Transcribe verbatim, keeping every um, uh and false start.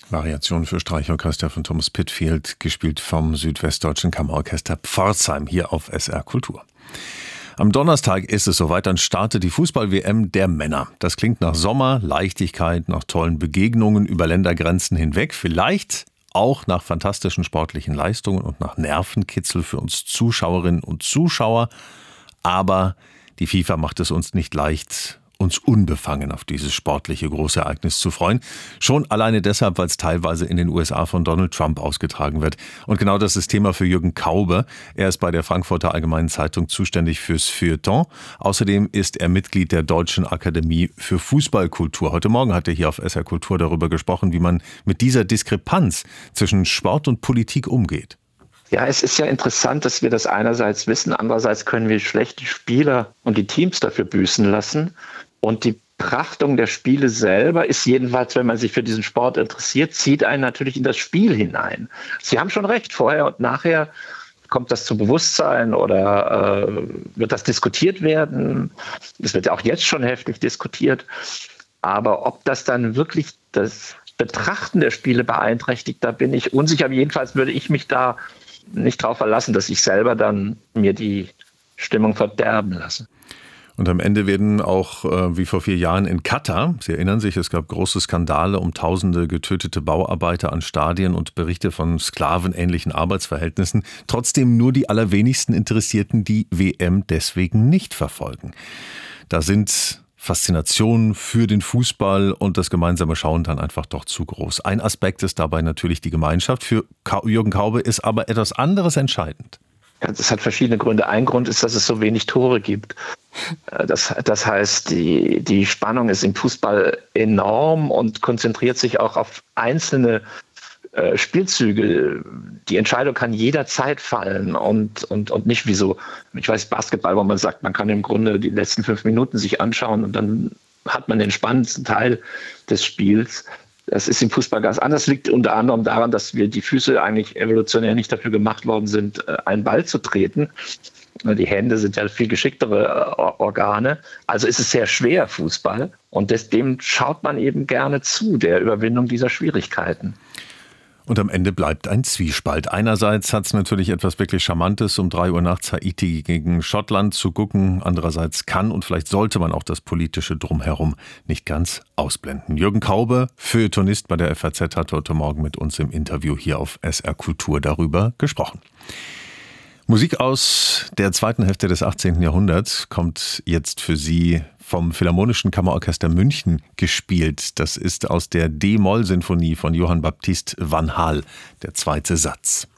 Variation für Streichorchester von Thomas Pitfield, gespielt vom Südwestdeutschen Kammerorchester Pforzheim hier auf S R Kultur. Am Donnerstag ist es soweit, dann startet die Fußball-W M der Männer. Das klingt nach Sommer, Leichtigkeit, nach tollen Begegnungen über Ländergrenzen hinweg, vielleicht auch nach fantastischen sportlichen Leistungen und nach Nervenkitzel für uns Zuschauerinnen und Zuschauer. Aber die FIFA macht es uns nicht leicht, uns unbefangen auf dieses sportliche Großereignis zu freuen. Schon alleine deshalb, weil es teilweise in den U S A von Donald Trump ausgetragen wird. Und genau das ist Thema für Jürgen Kaube. Er ist bei der Frankfurter Allgemeinen Zeitung zuständig fürs Feuilleton. Außerdem ist er Mitglied der Deutschen Akademie für Fußballkultur. Heute Morgen hat er hier auf S R Kultur darüber gesprochen, wie man mit dieser Diskrepanz zwischen Sport und Politik umgeht. Ja, es ist ja interessant, dass wir das einerseits wissen, andererseits können wir schlecht die Spieler und die Teams dafür büßen lassen. Und die Betrachtung der Spiele selber ist jedenfalls, wenn man sich für diesen Sport interessiert, zieht einen natürlich in das Spiel hinein. Sie haben schon recht, vorher und nachher kommt das zu Bewusstsein oder äh, wird das diskutiert werden. Es wird ja auch jetzt schon heftig diskutiert. Aber ob das dann wirklich das Betrachten der Spiele beeinträchtigt, da bin ich unsicher. Jedenfalls würde ich mich da nicht darauf verlassen, dass ich selber dann mir die Stimmung verderben lasse. Und am Ende werden auch, äh, wie vor vier Jahren in Katar, Sie erinnern sich, es gab große Skandale um tausende getötete Bauarbeiter an Stadien und Berichte von sklavenähnlichen Arbeitsverhältnissen, trotzdem nur die allerwenigsten Interessierten die W M deswegen nicht verfolgen. Da sind Faszination für den Fußball und das gemeinsame Schauen dann einfach doch zu groß. Ein Aspekt ist dabei natürlich die Gemeinschaft. Für Jürgen Kaube ist aber etwas anderes entscheidend. Ja, das hat verschiedene Gründe. Ein Grund ist, dass es so wenig Tore gibt. Das, das heißt, die, die Spannung ist im Fußball enorm und konzentriert sich auch auf einzelne äh, Spielzüge. Die Entscheidung kann jederzeit fallen und, und, und nicht wie so, ich weiß, Basketball, wo man sagt, man kann im Grunde die letzten fünf Minuten sich anschauen und dann hat man den spannendsten Teil des Spiels. Das ist im Fußball ganz anders. Liegt unter anderem daran, dass wir die Füße eigentlich evolutionär nicht dafür gemacht worden sind, einen Ball zu treten. Die Hände sind ja viel geschicktere Organe. Also ist es sehr schwer, Fußball. Und dem schaut man eben gerne zu, der Überwindung dieser Schwierigkeiten. Und am Ende bleibt ein Zwiespalt. Einerseits hat es natürlich etwas wirklich Charmantes, um drei Uhr nachts Haiti gegen Schottland zu gucken. Andererseits kann und vielleicht sollte man auch das politische Drumherum nicht ganz ausblenden. Jürgen Kaube, Feuilletonist bei der F A Z, hat heute Morgen mit uns im Interview hier auf S R Kultur darüber gesprochen. Musik aus der zweiten Hälfte des achtzehnten Jahrhunderts kommt jetzt für Sie vom Philharmonischen Kammerorchester München gespielt. Das ist aus der D-Moll-Sinfonie von Johann Baptist van Hal, der zweite Satz.